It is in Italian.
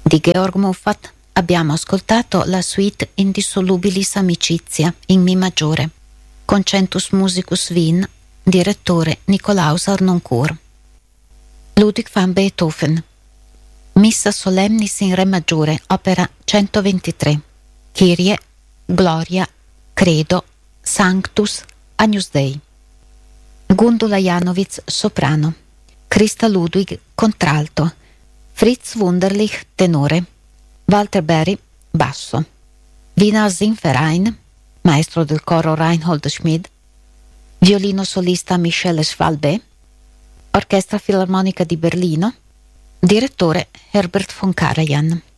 Di Georg Muffat abbiamo ascoltato la suite Indissolubilis Amicizia in Mi maggiore, Concentus Musicus Wien, direttore Nicolaus Harnoncourt. Ludwig van Beethoven, Missa Solemnis in Re maggiore, opera 123, Kyrie, Gloria, Credo, Sanctus, Agnus Dei. Gundula Janowitz, soprano, Christa Ludwig, contralto, Fritz Wunderlich, tenore, Walter Berry, basso, Wiener Singverein, maestro del coro Reinhold Schmid, violino solista Michel Schwalbe, Orchestra Filarmonica di Berlino, direttore Herbert von Karajan.